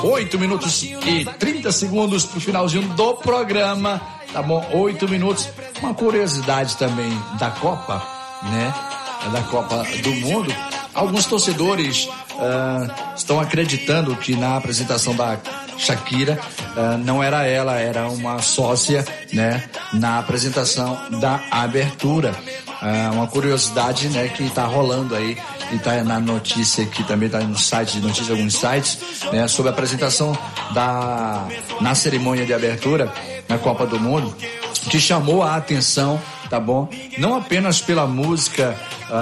8 minutos e 30 segundos pro finalzinho do programa, tá bom? 8 minutos. Uma curiosidade também da Copa, né? Da Copa do Mundo. Alguns torcedores estão acreditando que na apresentação da Shakira não era ela, era uma sócia, né? Na apresentação da abertura. Uma curiosidade, né? Que tá rolando aí e tá na notícia aqui também, tá no site de notícias, alguns sites, né? Sobre a apresentação na cerimônia de abertura na Copa do Mundo, que chamou a atenção, tá bom? Não apenas pela música,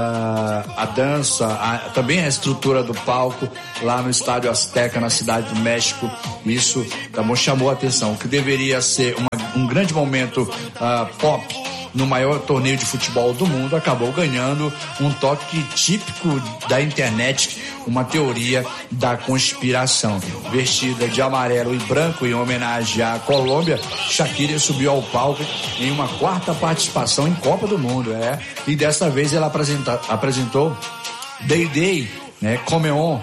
a dança, também a estrutura do palco lá no Estádio Azteca, na cidade do México. Isso, tá bom? Chamou a atenção. O que deveria ser um grande momento pop no maior torneio de futebol do mundo, acabou ganhando um toque típico da internet, uma teoria da conspiração. Vestida de amarelo e branco em homenagem à Colômbia, Shakira subiu ao palco em uma 4ª participação em Copa do Mundo, e dessa vez ela apresentou Day Day, né? Come On,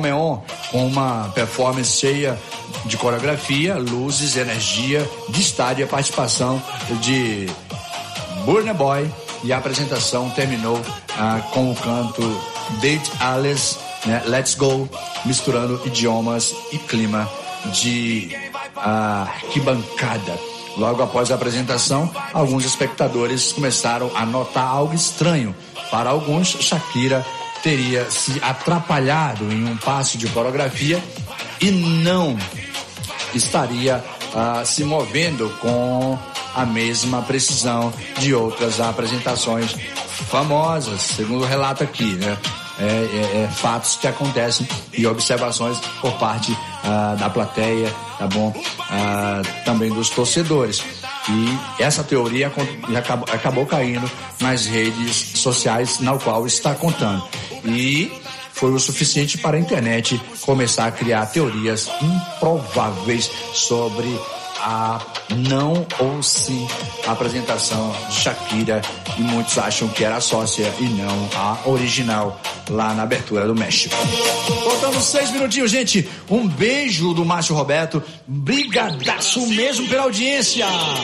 com uma performance cheia de coreografia, luzes, energia, destaque e a participação de Burna Boy, e a apresentação terminou com o canto Date Alice, né? Let's Go, misturando idiomas e clima de arquibancada. Logo após a apresentação, alguns espectadores começaram a notar algo estranho. Para alguns, Shakira teria se atrapalhado em um passo de coreografia e não estaria se movendo com a mesma precisão de outras apresentações famosas, segundo o relato aqui, né? Fatos que acontecem e observações por parte da plateia, tá bom? Também dos torcedores. E essa teoria acabou caindo nas redes sociais, na qual está contando. E foi o suficiente para a internet começar a criar teorias improváveis sobre a não ou sim apresentação de Shakira, e muitos acham que era a sócia e não a original lá na abertura do México. Faltando 6 minutinhos, gente. Um beijo do Márcio Roberto. Brigadaço mesmo pela audiência.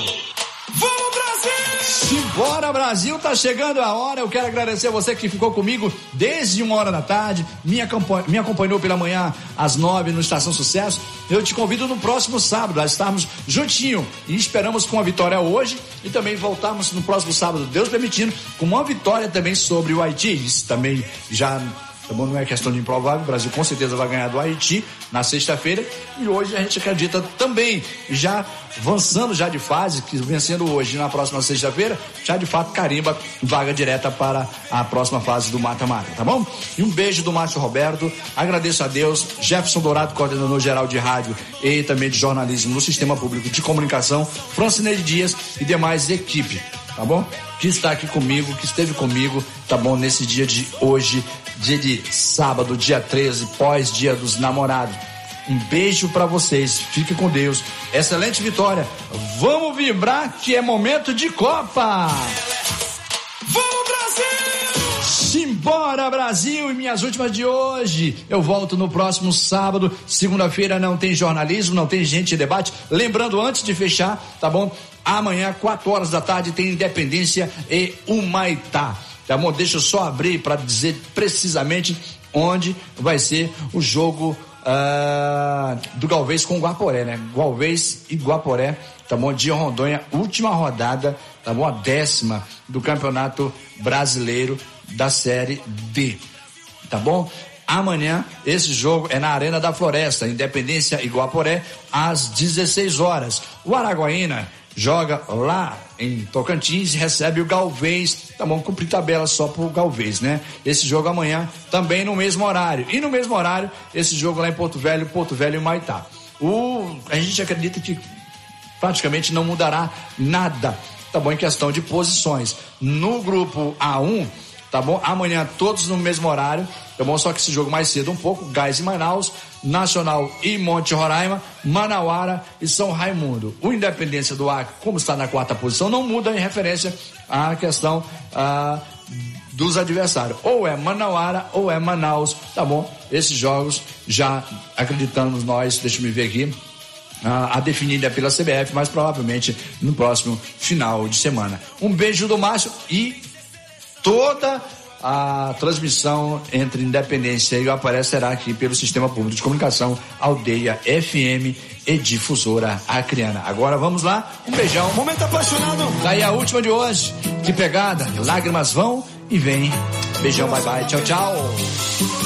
Vamos, Brasil! Simbora, Brasil, tá chegando a hora. Eu quero agradecer a você que ficou comigo desde 1h da tarde, me acompanhou pela manhã às 9 no Estação Sucesso. Eu te convido no próximo sábado a estarmos juntinho e esperamos com a vitória hoje e também voltarmos no próximo sábado, Deus permitindo, com uma vitória também sobre o Haiti. Isso também já... Tá bom, não é questão de improvável, o Brasil com certeza vai ganhar do Haiti na sexta-feira, e hoje a gente acredita também, já avançando já de fase, que vencendo hoje na próxima sexta-feira, já de fato carimba vaga direta para a próxima fase do mata-mata, tá bom? E um beijo do Márcio Roberto, agradeço a Deus, Jefferson Dourado, coordenador geral de rádio e também de jornalismo no Sistema Público de Comunicação, Francineide Dias e demais equipe, tá bom? Que está aqui comigo, que esteve comigo, tá bom, nesse dia de hoje, dia de sábado, dia 13, pós-dia dos namorados. Um beijo pra vocês, fique com Deus, excelente vitória, vamos vibrar que é momento de Copa! Vamos, Brasil! Simbora, Brasil! E minhas últimas de hoje, eu volto no próximo sábado, segunda-feira não tem jornalismo, não tem gente de debate, lembrando antes de fechar, tá bom? Amanhã, 4h da tarde, tem Independência e Humaitá. Tá bom? Deixa eu só abrir para dizer precisamente onde vai ser o jogo do Galvez com o Guaporé, né? Galvez e Guaporé, tá bom? De Rondônia, última rodada, tá bom? A 10ª do Campeonato Brasileiro da Série D, tá bom? Amanhã, esse jogo é na Arena da Floresta, Independência e Guaporé, às 16 horas. O Araguaína joga lá em Tocantins e recebe o Galvez, tá bom? Cumprir tabela só pro Galvez, né? Esse jogo amanhã também no mesmo horário. E no mesmo horário, esse jogo lá em Porto Velho e Humaitá. A gente acredita que praticamente não mudará nada, tá bom? Em questão de posições. No grupo A1, tá bom? Amanhã todos no mesmo horário, tá bom? Só que esse jogo mais cedo um pouco, Gás e Manaus, Nacional e Monte Roraima, Manauara e São Raimundo. O Independência do Acre, como está na 4ª posição, não muda em referência à questão dos adversários. Ou é Manauara ou é Manaus, tá bom? Esses jogos já acreditamos nós, deixa eu me ver aqui, a definida pela CBF, mas provavelmente no próximo final de semana. Um beijo do Márcio e toda a transmissão entre Independência e o Aparece será aqui pelo Sistema Público de Comunicação Aldeia FM e Difusora Acreana. Agora vamos lá, um beijão. Momento apaixonado. Daí a última de hoje. Que pegada, lágrimas vão e vêm. Beijão, bye bye, tchau, tchau.